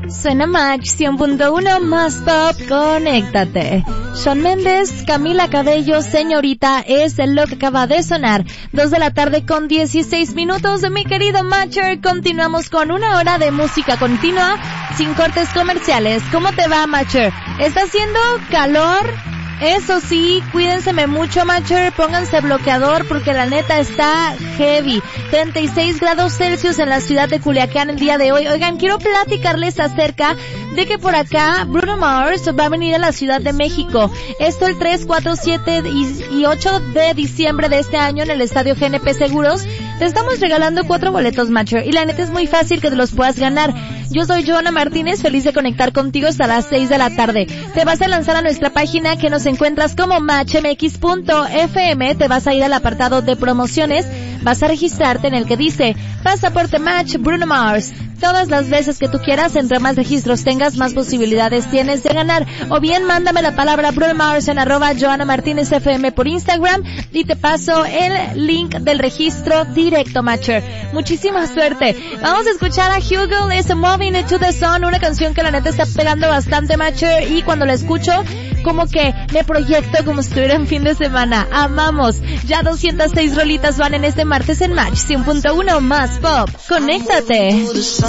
Suena Match 100.1 más pop, conéctate. Shawn Mendes, Camila Cabello, Señorita, es lo que acaba de sonar. 2 de la tarde con 16 minutos, mi querido Matcher. Continuamos con una hora de música continua, sin cortes comerciales. ¿Cómo te va, Matcher? ¿Está haciendo calor? Eso sí, cuídense mucho, Matcher, pónganse bloqueador porque la neta está heavy. 36 grados Celsius en la ciudad de Culiacán el día de hoy. Oigan, quiero platicarles acerca de que por acá Bruno Mars va a venir a la Ciudad de México. Esto el 3, 4, 7 y 8 de diciembre de este año en el Estadio GNP Seguros. Te estamos regalando 4 boletos, Matcher, y la neta es muy fácil que te los puedas ganar. Yo soy Joana Martínez, feliz de conectar contigo hasta las 6 de la tarde. Te vas a lanzar a nuestra página que nos encuentras como matchmx.fm, te vas a ir al apartado de promociones, vas a registrarte en el que dice Pasaporte Match Bruno Mars. Todas las veces que tú quieras, entre más registros tengas, más posibilidades tienes de ganar. O bien, mándame la palabra Bruno Mars en @JoanaMartinezFM por Instagram y te paso el link del registro directo, Matcher. Muchísima suerte. Vamos a escuchar a Hugo, es Moving to the Sun, una canción que la neta está pegando bastante, Matcher, y cuando la escucho, como que me proyecto como si estuviera en fin de semana. Amamos. Ya 206 rolitas van en este martes en Match 100.1 más pop. Conéctate.